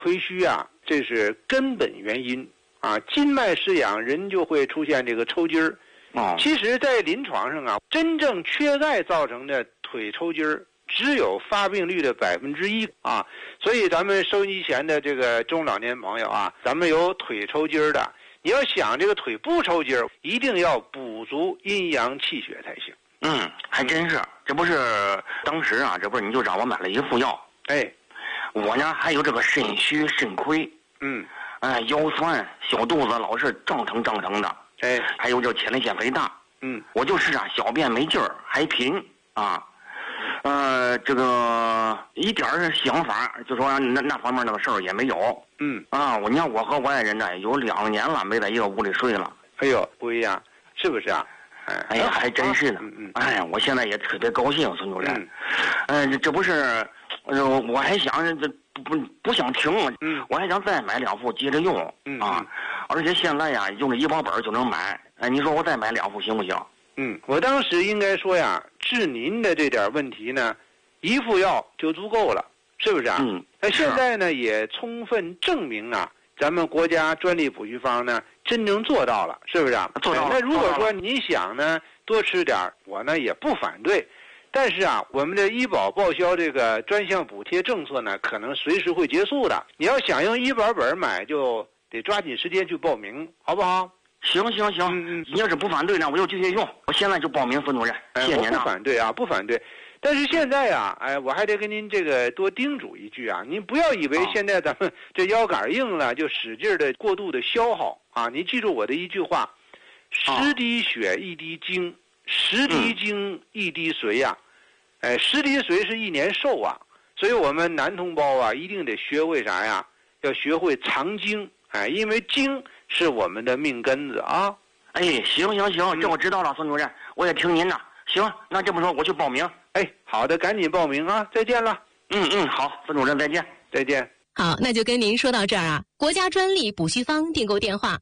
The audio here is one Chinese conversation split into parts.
亏虚啊，这是根本原因啊。筋脉失养，人就会出现这个抽筋儿。其实，在临床上啊，真正缺钙造成的腿抽筋儿，只有发病率的1%啊。所以，咱们收音机前的这个中老年朋友啊，咱们有腿抽筋儿的，你要想这个腿不抽筋儿，一定要补足阴阳气血才行。 还真是，这不是当时啊，这不是你就让我买了一副药，我呢还有这个肾虚肾亏，腰酸小肚子老是胀腾的，还有这前列腺肥大，我就是啊小便没劲儿还频啊，这个一点想法就说那方面那个事儿也没有，你看我和我爱人呢有2年了没在一个屋里睡了， 哎呦不一样，是不是啊？ 哎呀，还真是呢。哎呀，我现在也特别高兴，孙主任。这不是，我还想这不想停，我还想再买2副接着用啊。而且现在呀，用个医保本就能买。你说我再买2副行不行？ 我当时应该说呀，治您的这点问题呢，1副药就足够了，是不是啊？那现在呢，也充分证明啊，咱们国家专利补虚方呢。真正做到了，是不是啊？ 做到了。 那如果说您想呢多吃点，我呢也不反对。但是啊，我们的医保报销这个专项补贴政策呢，可能随时会结束的。你要想用医保本买，就得抓紧时间去报名，好不好？ 行，你要是不反对呢，我就继续用。我现在就报名，孙主任。谢谢您。 我不反对啊，不反对。但是现在啊，我还得跟您这个多叮嘱一句啊，您不要以为现在咱们这腰杆硬了，就使劲的过度的消耗啊！您记住我的一句话：10滴血1滴精，10滴精1滴髓呀。10滴髓是1年寿啊！所以我们男同胞啊，一定得学会啥呀？要学会藏精，因为精是我们的命根子啊！ 行，这我知道了，孙主任，我也听您的。行，那这么说我去报名。 好的，赶紧报名啊！再见了。 好，孙主任再见。 再见。 好，那就跟您说到这儿啊。国家专利补虚方订购电话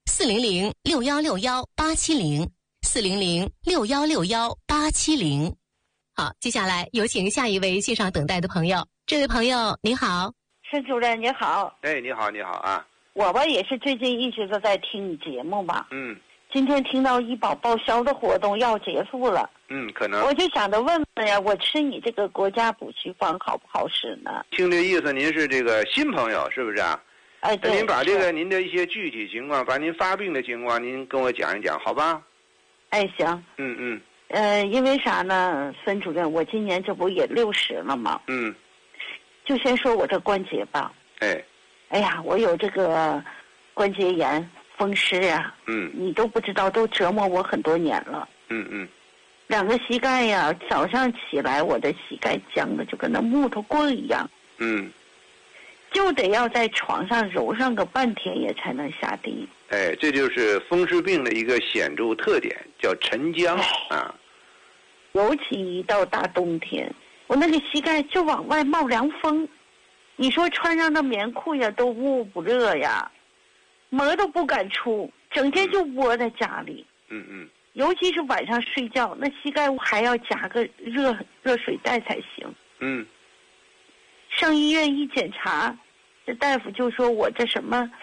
：400-6161-870，400-6161-870。好，接下来有请下一位线上等待的朋友。这位朋友您好。 孙主任你好。 你好啊。 我吧也是最近一直都在听你节目吧。今天听到医保报销的活动要结束了。 可能。 我就想着问问呀，我吃你这个国家补虚方好不好使呢？ 听这意思，您是这个新朋友是不是啊？ 对。 那您把这个您的一些具体情况，把您发病的情况，您跟我讲一讲，好吧？ 行。因为啥呢，孙主任，我今年这不也60了吗？就先说我这关节吧。哎呀，我有这个关节炎。风湿呀，你都不知道，都折磨我很多年了。2个膝盖呀，早上起来我的膝盖僵的就跟那木头棍一样。就得要在床上揉上个半天也才能下地。 这就是风湿病的一个显著特点，叫沉僵啊。 尤其一到大冬天，我那个膝盖就往外冒凉风，你说穿上那棉裤呀，都捂不热呀。门都不敢出，整天就窝在家里。尤其是晚上睡觉，那膝盖还要夹个热水袋才行。上医院一检查，这大夫就说我这什么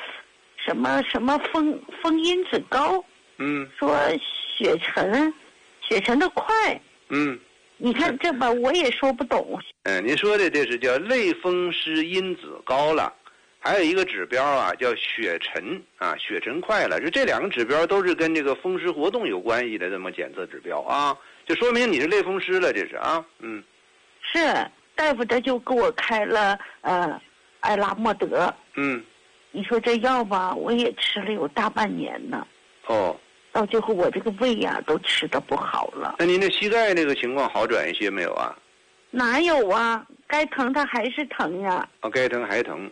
风因子高。说血沉的快。你看这吧，我也说不懂。 您说的这是叫类风湿因子高了。还有一个指标啊，叫血沉啊，血沉快了。这2个指标都是跟这个风湿活动有关系的这么检测指标啊，就说明你是类风湿了，这是啊。 是大夫这就给我开了艾拉莫德。你说这药吧，我也吃了有大半年呢。到最后我这个胃呀都吃的不好了。 那您的膝盖这个情况好转一些没有啊？ 哪有啊，该疼它还是疼呀。 该疼还疼。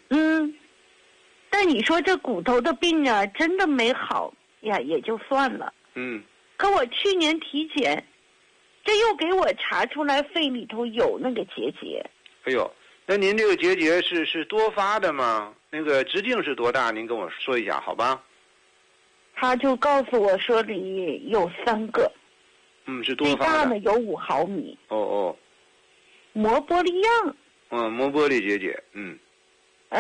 但你说这骨头的病啊，真的没好呀，也就算了。可我去年体检，这又给我查出来肺里头有那个结节。 那您这个结节是多发的吗？那个直径是多大？您跟我说一下好吧？ 他就告诉我说里有3个。 是多发的。 最大的有5毫米。 膜玻璃样。 膜玻璃结节。